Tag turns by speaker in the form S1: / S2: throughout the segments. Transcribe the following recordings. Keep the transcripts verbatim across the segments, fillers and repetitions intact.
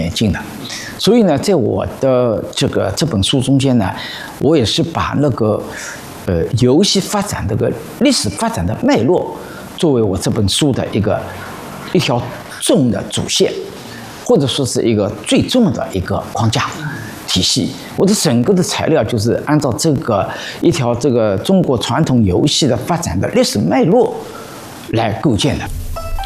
S1: 演进的。所以呢，在我的这个这本书中间呢，我也是把那个呃游戏发展这个历史发展的脉络，作为我这本书的一个一条重的主线，或者说是一个最重的一个框架体系。我的整个的材料就是按照这个一条这个中国传统游戏的发展的历史脉络来构建的。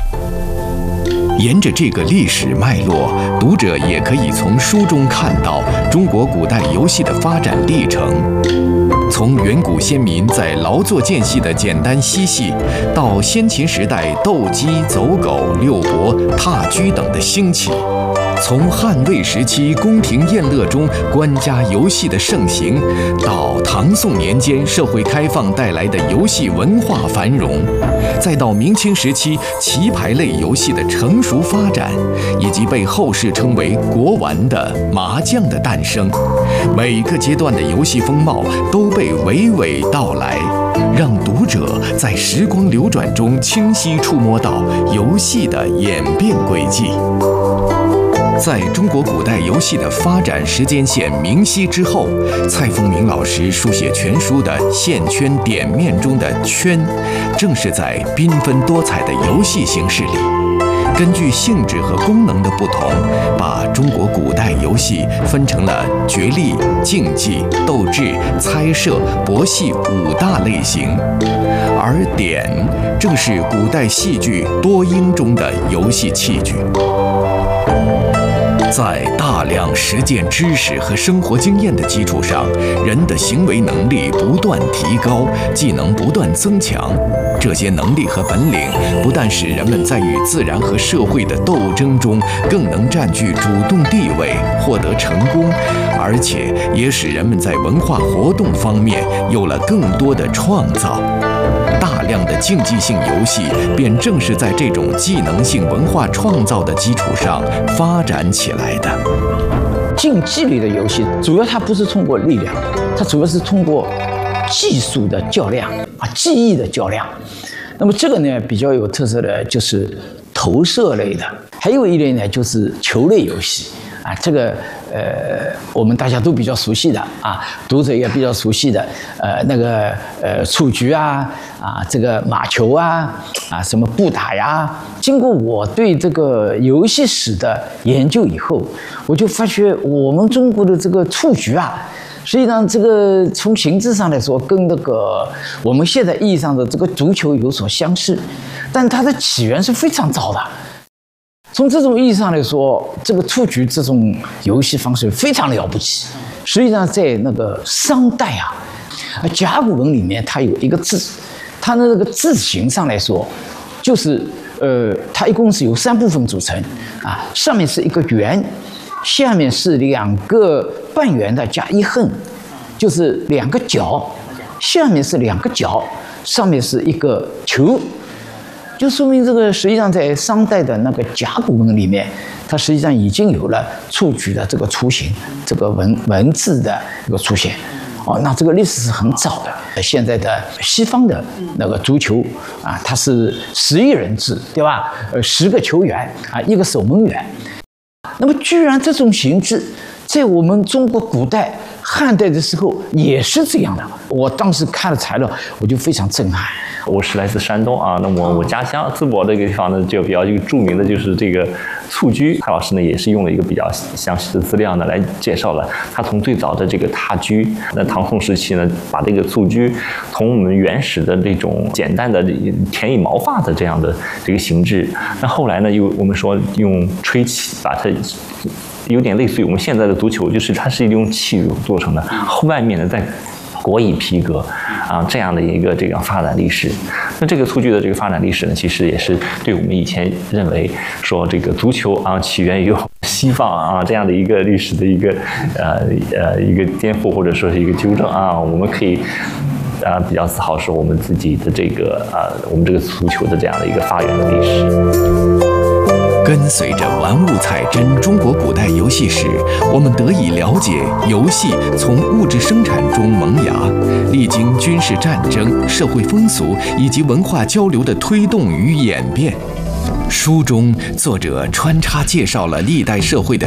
S2: 沿着这个历史脉络，读者也可以从书中看到中国古代游戏的发展历程。从远古先民在劳作间隙的简单嬉戏，到先秦时代斗鸡、走狗、六博、踏车等的兴起；从汉魏时期宫廷宴乐中官家游戏的盛行，到唐宋年间社会开放带来的游戏文化繁荣，再到明清时期棋牌类游戏的成熟发展，以及被后世称为国玩的麻将的诞生，每个阶段的游戏风貌都被娓娓道来，让读者在时光流转中清晰触摸到游戏的演变轨迹。在中国古代游戏的发展时间线明晰之后，蔡丰明老师书写全书的线圈点面中的圈，正是在缤纷多彩的游戏形式里，根据性质和功能的不同，把中国古代游戏分成了角力、竞技、斗智、猜射、博戏五大类型，而点正是古代戏剧多音中的游戏器具。在大量实践知识和生活经验的基础上，人的行为能力不断提高，技能不断增强。这些能力和本领不但使人们在与自然和社会的斗争中更能占据主动地位，获得成功，而且也使人们在文化活动方面有了更多的创造。大量的竞技性游戏便正是在这种技能性文化创造的基础上发展起来的。
S1: 竞技类的游戏主要它不是通过力量，它主要是通过技术的较量啊，技艺的较量。那么这个呢比较有特色的就是投射类的，还有一类呢就是球类游戏啊，这个呃我们大家都比较熟悉的啊，读者也比较熟悉的呃那个呃蹴鞠啊啊这个马球啊啊什么步打呀。经过我对这个游戏史的研究以后，我就发觉我们中国的这个蹴鞠啊，实际上这个从形制上来说跟那个我们现在意义上的这个足球有所相似，但它的起源是非常早的。从这种意义上来说，这个蹴鞠这种游戏方式非常了不起。实际上在那个商代啊，甲骨文里面它有一个字，它的那个字形上来说，就是呃，它一共是由三部分组成啊，上面是一个圆，下面是两个半圆的加一横，就是两个角，下面是两个角，上面是一个球。就说明这个实际上在商代的那个甲骨文里面，它实际上已经有了蹴鞠的这个雏形，这个文文字的一个出现。哦，那这个历史是很早的。现在的西方的那个足球啊，它是十一人制，对吧？呃，十个球员啊，一个守门员。那么居然这种形制在我们中国古代汉代的时候也是这样的。我当时看了材料，我就非常震撼。
S3: 我是来自山东啊，那么我家乡淄博这个地方呢，就比较一个著名的就是这个蹴鞠。蔡老师呢也是用了一个比较详细的资料呢来介绍了他从最早的这个踏鞠，那唐宋时期呢把这个蹴鞠从我们原始的这种简单的田野毛发的这样的这个形制，那后来呢又我们说用吹起把它。有点类似于我们现在的足球，就是它是用气做成的，后外面呢再裹以皮革啊，这样的一个这个发展历史。那这个蹴鞠的这个发展历史呢，其实也是对我们以前认为说这个足球啊起源于西方啊这样的一个历史的一个呃呃一个颠覆或者说是一个纠正啊，我们可以。啊，比较自豪说我们自己的这个啊，我们这个足球的这样的一个发源的历史。
S2: 跟随着玩物采真中国古代游戏史，我们得以了解游戏从物质生产中萌芽，历经军事战争、社会风俗以及文化交流的推动与演变。书中作者穿插介绍了历代社会的